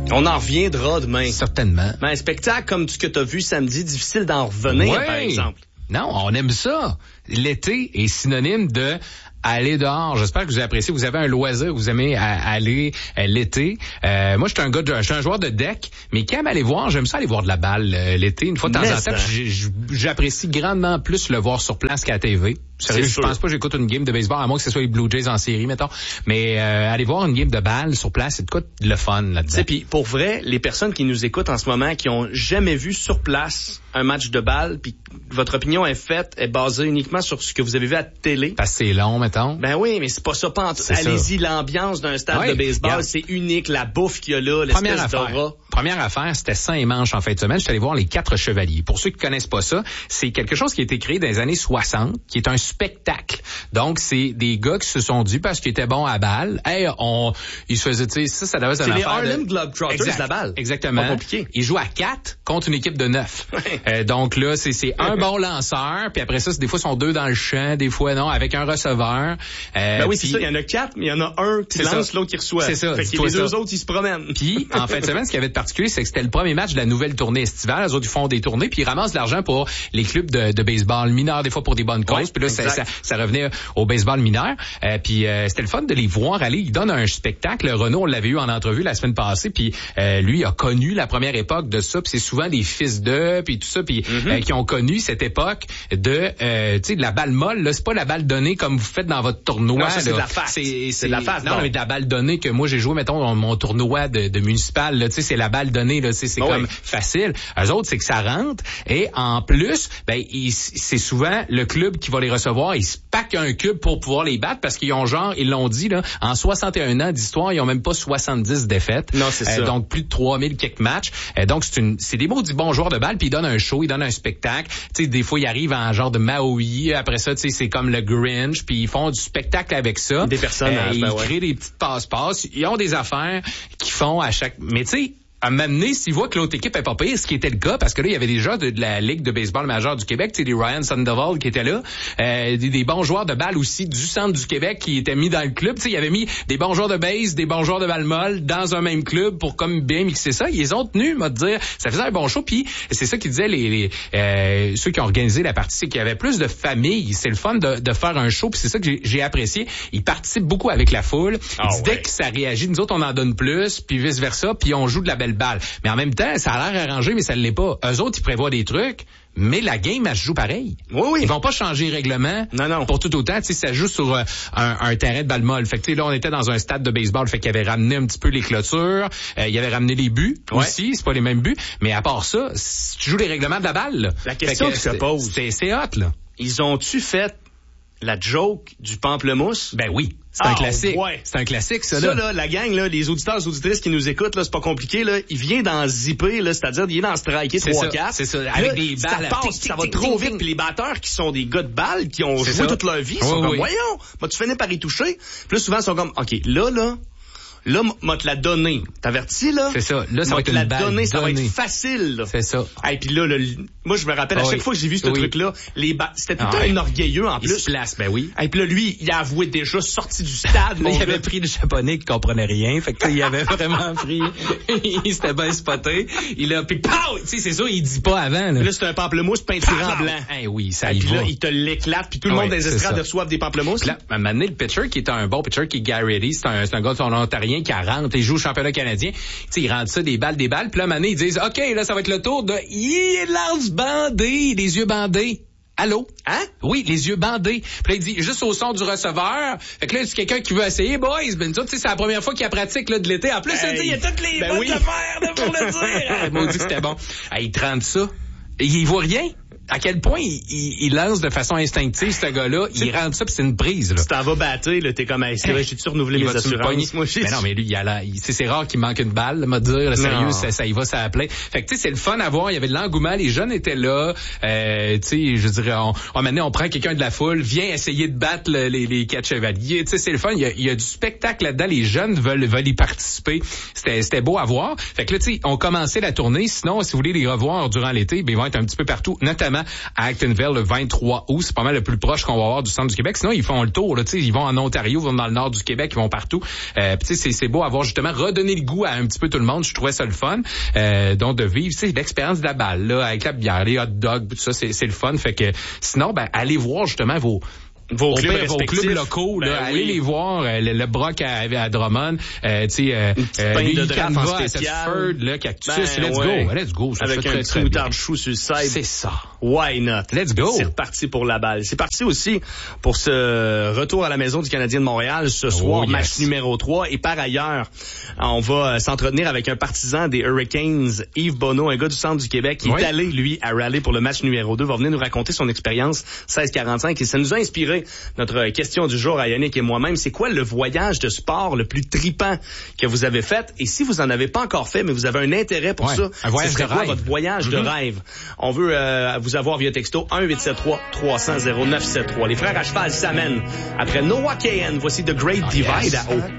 On en reviendra demain. Certainement. Mais un spectacle comme ce que tu as vu samedi, difficile d'en revenir, par exemple. Non, on aime ça. L'été est synonyme de aller dehors. J'espère que vous appréciez. Vous avez un loisir, vous aimez aller l'été. Moi, je suis un joueur de deck, mais quand même aller voir, j'aime ça aller voir de la balle l'été, une fois de temps en temps. J'apprécie grandement plus le voir sur place qu'à la TV. Sérieux, je pense pas que j'écoute une game de baseball, à moins que ce soit les Blue Jays en série, mettons. Mais aller voir une game de balle sur place, c'est de quoi le fun là-dedans. Puis pour vrai, les personnes qui nous écoutent en ce moment, qui ont jamais vu sur place un match de balle, puis votre opinion est basée uniquement sur ce que vous avez vu à la télé. Parce que c'est long, mettons. Ben oui, mais c'est pas ça. Allez-y, l'ambiance d'un stade de baseball, c'est unique. La bouffe qu'il y a là, l'espèce d'aura. Première affaire, c'était saint et manche en fin de semaine. Je suis allé voir les 4 chevaliers. Pour ceux qui connaissent pas ça, c'est quelque chose qui a été créé dans les années 60, qui est un spectacle. Donc, c'est des gars qui se sont dit, parce qu'ils étaient bons à balle, ils se faisaient, tu sais, ça devait être une affaire. C'est les Harlem Globetrotters, la balle. Exactement. Pas compliqué. Ils jouent à 4 contre une équipe de 9. Donc là, c'est un bon lanceur, puis après ça, des fois, ils sont 2 dans le champ, des fois, non, avec un receveur. Ben oui, c'est ça. Il y en a 4, mais il y en a un qui lance, l'autre qui reçoit. C'est ça. Fait que les 2 autres, ils se promènent. Puis, en fin de semaine, ce qui avait de particulier, c'est que c'était le premier match de la nouvelle tournée estivale. Les autres, ils font des tournées, puis ils ramassent de l'argent pour les clubs de baseball mineurs, des fois pour des bonnes causes. Puis là, ça revenait au baseball mineur. Puis c'était le fun de les voir aller. Ils donnent un spectacle. Renaud, on l'avait eu en entrevue la semaine passée, puis lui a connu la première époque de ça. Puis c'est souvent des fils d'eux, puis tout ça, puis qui ont connu cette époque de, tu sais, de la balle molle. Là, c'est pas la balle donnée comme vous faites dans votre tournoi. Non, c'est de la face. C'est de la face. Non, mais de la balle donnée que moi j'ai joué, mettons, dans mon tournoi de municipal. Là, tu sais, c'est la balle donnée. Là, tu sais, c'est comme facile. Eux autres, c'est que ça rentre. Et en plus, ben, c'est souvent le club qui va les recevoir. Ils se packent un cube pour pouvoir les battre parce qu'ils ont ils l'ont dit, là, en 61 ans d'histoire, ils ont même pas 70 défaites. Non, c'est ça. Donc, plus de 3000 quelques matchs. Donc, c'est des maudits bons joueurs de balle, puis ils donnent un show, ils donnent un spectacle. Tu sais, des fois, ils arrivent en genre de Maui. Après ça, tu sais, c'est comme le Grinch, puis ils font du spectacle avec ça. Des personnages, ils créent des petites passe-passe. Ils ont des affaires qu'ils font à chaque... Mais tu sais, à m'amener, s'ils voient que l'autre équipe est pas pire, ce qui était le cas, parce que là, il y avait des gens de la Ligue de baseball majeure du Québec, tu sais, des Ryan Sandoval qui étaient là, des bons joueurs de balle aussi du centre du Québec qui étaient mis dans le club. Tu sais, il avait mis des bons joueurs de base, des bons joueurs de balle molle dans un même club pour comme bien mixer ça. Ils les ont tenus, m'a dire, ça faisait un bon show. Puis c'est ça qu'ils disaient ceux qui ont organisé la partie, c'est qu'il y avait plus de familles. C'est le fun de faire un show, puis c'est ça que j'ai apprécié. Ils participent beaucoup avec la foule. Dès que ça réagit, nous autres on en donne plus, puis vice versa, puis on joue de la belle balle. Mais en même temps, ça a l'air arrangé, mais ça ne l'est pas. Eux autres, ils prévoient des trucs, mais la game, elle se joue pareil. Oui. Ils vont pas changer le règlement. Non. Pour tout autant, tu sais, ça joue sur un terrain de balle molle. Fait que, tu sais, là, on était dans un stade de baseball, fait qu'il avait ramené un petit peu les clôtures, il avait ramené les buts aussi, c'est pas les mêmes buts, mais à part ça, tu joues les règlements de la balle, là. La question qui se pose. C'est hot, là. Ils ont-tu fait la joke du pamplemousse? Ben oui. C'est un classique. Ouais. C'est un classique, ça, là. Ça, là, la gang, là, les auditeurs, les auditrices qui nous écoutent, là, c'est pas compliqué, là. Il vient d'en zipper, là, c'est-à-dire, il vient d'en striker 3-4. C'est ça. Avec des balles. Ça va trop vite. Puis les batteurs qui sont des gars de balles, qui ont joué toute leur vie, sont comme, voyons, tu finis par y toucher. Puis là, souvent, ils sont comme, OK, là, m'a te la donné. T'avertis, là? C'est ça. Là, ça va être une balle donnée. Ça va être facile, là. C'est ça. Et puis là, moi, je me rappelle, à chaque fois que j'ai vu ce truc-là, c'était tout un orgueilleux, en plus. Il se place, ben oui. Et puis là, lui, il a avoué déjà sorti du stade. Là, il avait pris le japonais qui comprenait rien. Fait que, il avait vraiment pris, il s'était bien spoté. Il a, puis pow! Tu sais, c'est sûr, il dit pas avant, là. Puis là, c'est un pamplemousse peinturé en blanc. Oui, ça y va. Puis là, il te l'éclate, puis tout le monde dans les estrades reçoivent des pamplemousses. Puis là, à un moment donné, le pitcher, qui est un bon pitcher, qui est Gary Reddy, c'est un gars de son ontarien qui rentre, il joue au championnat canadien. Tu sais, il rentre ça, des balles. Puis là, à un moment donné, ils disent, OK, là, ça va être le tour de, Lance bandé, les yeux bandés. Allô? Hein? Oui, les yeux bandés. Puis là, il dit, juste au son du receveur. Fait que là, c'est quelqu'un qui veut essayer, boys. Ben, tu sais, c'est la première fois qu'il pratique, là, de l'été. En plus, il y a toutes les bonnes affaires, là, pour le dire. Il m'a dit que c'était bon. Il trempe ça. Et il voit rien. À quel point il lance de façon instinctive, ce gars-là. Il rentre ça, puis c'est une prise, là. Tu t'en vas battre, là, t'es comme, c'est vrai, j'ai-tu renouvelé mes assurances? Moi, mais non, mais lui, c'est rare qu'il manque une balle, m'a dire, là, sérieux, ça y va, ça a plein. Fait que, tu sais, c'est le fun à voir. Il y avait de l'engouement, les jeunes étaient là. Tu sais, je dirais, maintenant, on prend quelqu'un de la foule, vient essayer de battre les 4 chevaliers. Tu sais, c'est le fun. Il y a du spectacle là-dedans. Les jeunes veulent y participer. C'était beau à voir. Fait que là, tu sais, on commençait la tournée. Sinon, si vous voulez les revoir durant l'été, ben, ils vont être un petit peu partout, notamment justement à Actonville le 23 août. C'est pas mal le plus proche qu'on va avoir du centre du Québec. Sinon, ils font le tour, là, tu sais, ils vont en Ontario, ils vont dans le nord du Québec, ils vont partout. Tu sais, c'est beau avoir justement redonné le goût à un petit peu tout le monde. Je trouvais ça le fun. Donc, de vivre, tu sais, l'expérience de la balle, là, avec la bière, les hot dogs, tout ça, c'est le fun. Fait que, sinon, allez voir justement vos clubs locaux, là, allez les voir, le Brock à Drummond, tu sais, le draft en spécial, là, Cactus, let's go. Ça avec un petit moutarde chou sur le side. C'est ça. Why not? Let's go. C'est reparti pour la balle. C'est parti aussi pour ce retour à la maison du Canadien de Montréal ce soir, match numéro 3. Et par ailleurs, on va s'entretenir avec un partisan des Hurricanes, Yves Bonneau, un gars du centre du Québec, qui est allé, lui, à Raleigh pour le match numéro 2, va venir nous raconter son expérience 16-45 et ça nous a inspiré notre question du jour à Yannick et moi-même. C'est quoi le voyage de sport le plus tripant que vous avez fait? Et si vous en avez pas encore fait, mais vous avez un intérêt pour ça, un voyage ce serait quoi votre voyage de rêve? On veut vous avoir via texto 1-873-300-0973. Les frères à cheval s'amènent après Noah Kahan. Voici The Great Divide à haut.